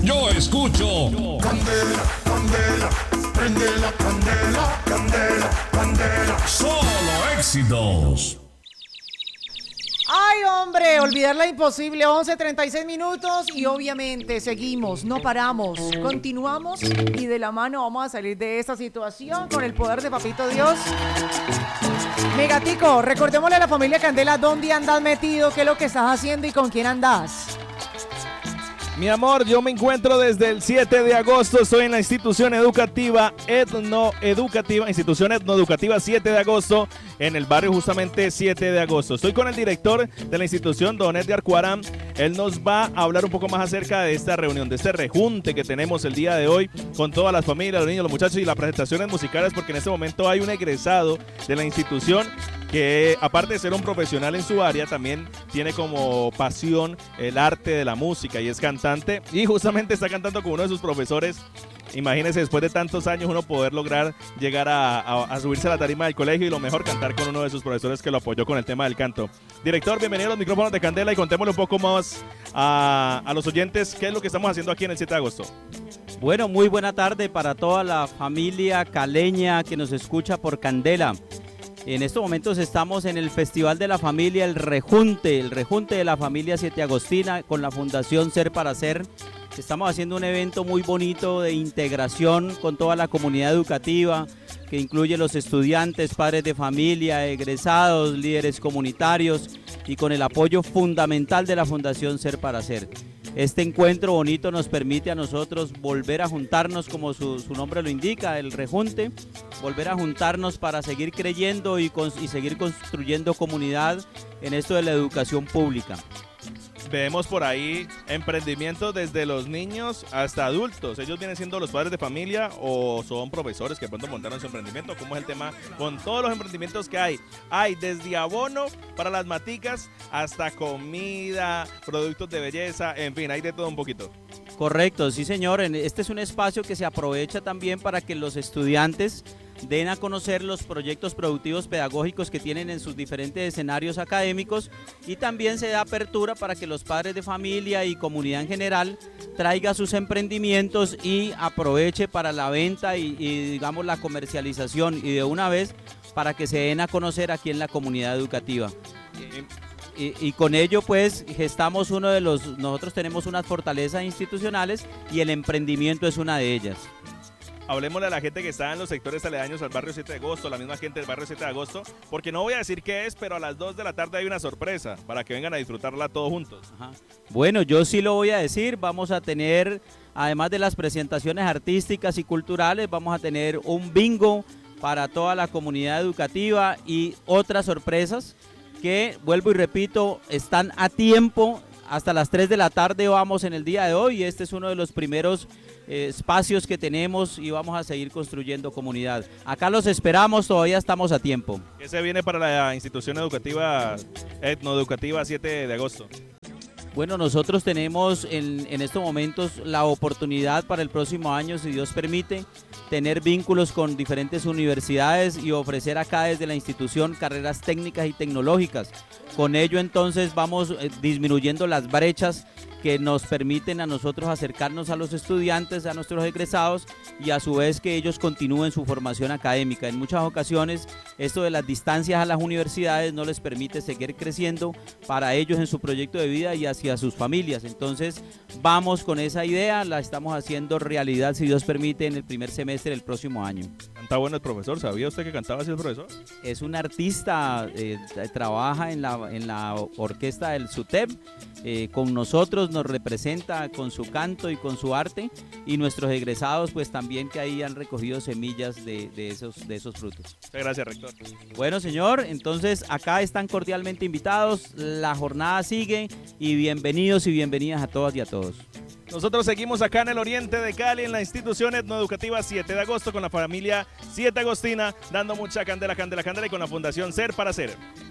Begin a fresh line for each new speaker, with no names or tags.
Yo escucho
Candela, candela, prende la candela, candela, candela.
solo éxitos.
Ay, hombre, olvidarla imposible. 11:36 minutos y obviamente seguimos, no paramos, continuamos y de la mano vamos a salir de esta situación con el poder de Papito Dios. Megatico, recordémosle a la familia Candela dónde andas metido, qué es lo que estás haciendo y con quién andas.
Mi amor, yo me encuentro desde el 7 de agosto, estoy en la institución educativa institución etnoeducativa 7 de agosto, en el barrio justamente 7 de agosto. Estoy con el director de la institución, don Edgar Cuarán. Él nos va a hablar un poco más acerca de esta reunión, de este rejunte que tenemos el día de hoy con todas las familias, los niños, los muchachos y las presentaciones musicales, porque en este momento hay un egresado de la institución que, aparte de ser un profesional en su área, también tiene como pasión el arte de la música y es cantante, y justamente está cantando con uno de sus profesores. Imagínense, después de tantos años uno poder lograr llegar a subirse a la tarima del colegio y lo mejor, cantar con uno de sus profesores que lo apoyó con el tema del canto. Director, bienvenido a los micrófonos de Candela y contémosle un poco más a los oyentes qué es lo que estamos haciendo aquí en el 7 de agosto.
Bueno, muy buena tarde para toda la familia caleña que nos escucha por Candela. En estos momentos estamos en el Festival de la Familia, el rejunte de la familia Siete Agostina con la Fundación Ser para Ser. Estamos haciendo un evento muy bonito de integración con toda la comunidad educativa, que incluye los estudiantes, padres de familia, egresados, líderes comunitarios y con el apoyo fundamental de la Fundación Ser para Ser. Este encuentro bonito nos permite a nosotros volver a juntarnos, como su nombre lo indica, el rejunte, volver a juntarnos para seguir creyendo y seguir construyendo comunidad en esto de la educación pública.
Vemos por ahí emprendimientos desde los niños hasta adultos. ¿Ellos vienen siendo los padres de familia o son profesores que de pronto montaron su emprendimiento? ¿Cómo es el tema con todos los emprendimientos que hay? Hay desde abono para las maticas hasta comida, productos de belleza, en fin, hay de todo un poquito.
Correcto, sí señor. Este es un espacio que se aprovecha también para que los estudiantes den a conocer los proyectos productivos pedagógicos que tienen en sus diferentes escenarios académicos, y también se da apertura para que los padres de familia y comunidad en general traiga sus emprendimientos y aproveche para la venta y digamos la comercialización, y de una vez para que se den a conocer aquí en la comunidad educativa. Y con ello pues gestamos nosotros tenemos unas fortalezas institucionales y el emprendimiento es una de ellas.
Hablemosle a la gente que está en los sectores aledaños al barrio 7 de agosto, la misma gente del barrio 7 de agosto, porque no voy a decir qué es, pero a las 2 de la tarde hay una sorpresa para que vengan a disfrutarla todos juntos.
Ajá. Bueno, yo sí lo voy a decir, vamos a tener, además de las presentaciones artísticas y culturales, vamos a tener un bingo para toda la comunidad educativa y otras sorpresas que, vuelvo y repito, están a tiempo. Hasta las 3 de la tarde vamos en el día de hoy, y este es uno de los primeros espacios que tenemos y vamos a seguir construyendo comunidad. Acá los esperamos, todavía estamos a tiempo.
¿Qué se viene para la institución educativa etnoeducativa 7 de agosto?
Bueno, nosotros tenemos en estos momentos la oportunidad para el próximo año, si Dios permite, tener vínculos con diferentes universidades y ofrecer acá desde la institución carreras técnicas y tecnológicas. Con ello entonces vamos disminuyendo las brechas que nos permiten a nosotros acercarnos a los estudiantes, a nuestros egresados, y a su vez que ellos continúen su formación académica. En muchas ocasiones esto de las distancias a las universidades no les permite seguir creciendo para ellos en su proyecto de vida y hacia sus familias. Entonces vamos con esa idea, la estamos haciendo realidad, si Dios permite, en el primer semestre del próximo año.
Canta bueno el profesor, ¿sabía usted que cantaba así el profesor?
Es un artista, trabaja en la orquesta del SUTEP, con nosotros nos representa con su canto y con su arte, y nuestros egresados pues también que ahí han recogido semillas de esos frutos.
Muchas gracias, rector.
Bueno, señor, entonces acá están cordialmente invitados, la jornada sigue, y bienvenidos y bienvenidas a todas y a todos.
Nosotros seguimos acá en el oriente de Cali, en la institución etnoeducativa 7 de agosto, con la familia 7 Agostina, dando mucha candela, candela, candela, y con la Fundación Ser para Ser.